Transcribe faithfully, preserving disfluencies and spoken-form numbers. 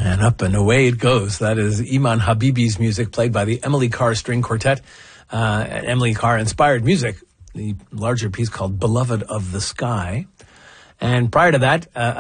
And up and away it goes. That is Iman Habibi's music, played by the Emily Carr String Quartet. Uh, Emily Carr inspired music, the larger piece called Beloved of the Sky. And prior to that, uh,